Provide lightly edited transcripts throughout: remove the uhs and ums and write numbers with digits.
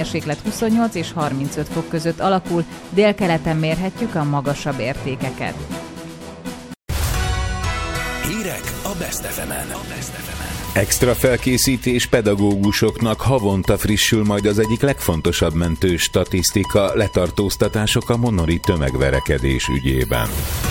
hőmérséklet 28 és 35 fok között alakul, délkeleten mérhetjük a magasabb értékeket. Hírek a Best FM-en. Extra felkészítés pedagógusoknak, havonta frissül majd az egyik legfontosabb mentő statisztika, letartóztatások a monori tömegverekedés ügyében.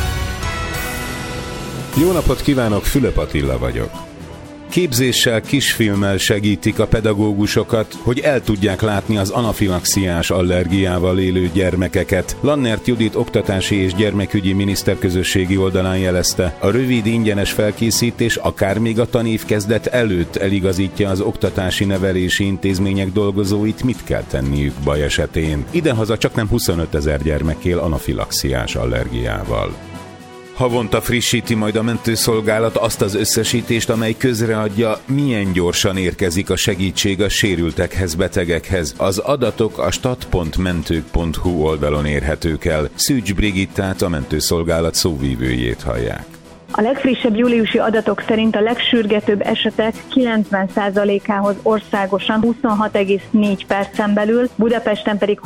Jó napot kívánok, Fülöp Attila vagyok. Képzéssel, kisfilmmel segítik a pedagógusokat, hogy el tudják látni az anafilaxiás allergiával élő gyermekeket. Lannert Judit oktatási és gyermekügyi miniszterközösségi oldalán jelezte, a rövid ingyenes felkészítés akár még a tanév kezdet előtt eligazítja az oktatási nevelési intézmények dolgozóit, mit kell tenniük baj esetén. Idehaza csaknem 25 000 gyermek él anafilaxiás allergiával. Havonta frissíti majd a mentőszolgálat azt az összesítést, amely közreadja, milyen gyorsan érkezik a segítség a sérültekhez, betegekhez. Az adatok a stat.mentők.hu oldalon érhetők el. Szűcs Brigittát, a mentőszolgálat szóvívőjét hallják. A legfrissebb júliusi adatok szerint a legsürgetőbb esetek 90%-ához országosan 26,4 percen belül, Budapesten pedig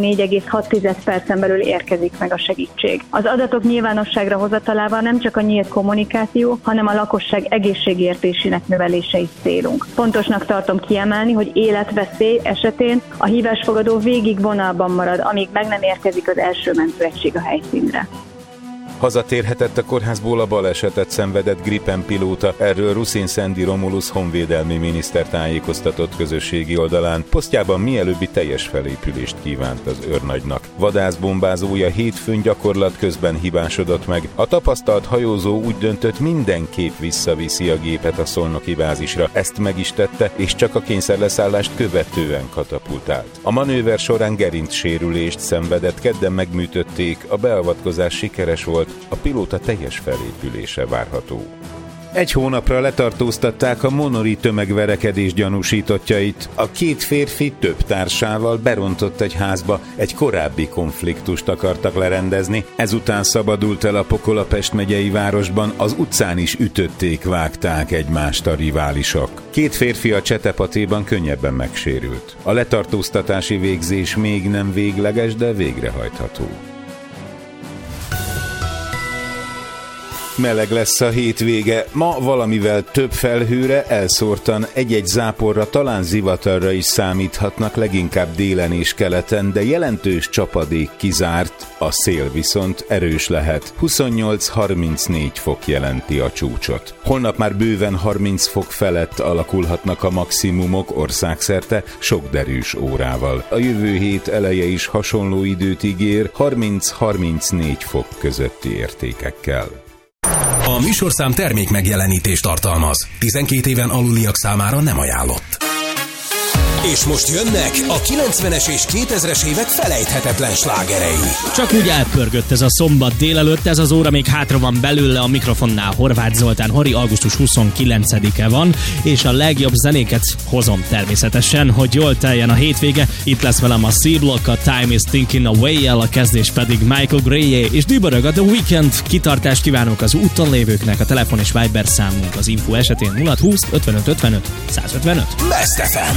24,6 percen belül érkezik meg a segítség. Az adatok nyilvánosságra hozatalával nem csak a nyílt kommunikáció, hanem a lakosság egészségértésének növelése is célunk. Fontosnak tartom kiemelni, hogy életveszély esetén a hívásfogadó végig vonalban marad, amíg meg nem érkezik az első mentőegység a helyszínre. Hazatérhetett a kórházból a balesetet szenvedett Gripen pilóta, erről Ruszin Szendi Romulus honvédelmi miniszter tájékoztatott közösségi oldalán. Posztjában mielőbbi teljes felépülést kívánt az őrnagynak. Vadászbombázója hétfőn gyakorlat közben hibásodott meg. A tapasztalt hajózó úgy döntött, mindenképp visszaviszi a gépet a szolnoki bázisra. Ezt meg is tette, és csak a kényszerleszállást követően katapultált. A manőver során gerincsérülést szenvedett, kedden megműtötték, a beavatkozás sikeres volt, a pilóta teljes felépülése várható. Egy hónapra letartóztatták a monori tömegverekedés gyanúsítottjait. A két férfi több társával berontott egy házba, egy korábbi konfliktust akartak lerendezni. Ezután szabadult el a pokol a Pest megyei városban, az utcán is ütötték, vágták egymást a riválisok. Két férfi a Csetepatéban könnyebben megsérült. A letartóztatási végzés még nem végleges, de végrehajtható. Meleg lesz a hétvége, ma valamivel több felhőre, elszórtan egy-egy záporra, talán zivatarra is számíthatnak, leginkább délen és keleten, de jelentős csapadék kizárt, a szél viszont erős lehet. 28-34 fok jelenti a csúcsot. Holnap már bőven 30 fok felett alakulhatnak a maximumok országszerte, sok derűs órával. A jövő hét eleje is hasonló időt ígér, 30-34 fok közötti értékekkel. A műsorszám termék megjelenítést tartalmaz. 12 éven aluliak számára nem ajánlott. És most jönnek a 90-es és 2000-es évek felejthetetlen slágerei. Csak úgy elpörgött ez a szombat délelőtt, ez az óra még hátra van belőle, a mikrofonnál Horváth Zoltán Hori, augusztus 29-e van, és a legjobb zenéket hozom természetesen, hogy jól teljen a hétvége. Itt lesz velem a C-Block, a Time is Thinking Away-jel, a kezdés pedig Michael Gray-é, és dübörög a The Weeknd. Kitartást kívánok az úton lévőknek, a telefon és Viber számunk az info esetén 020 55 55 155. Best FM.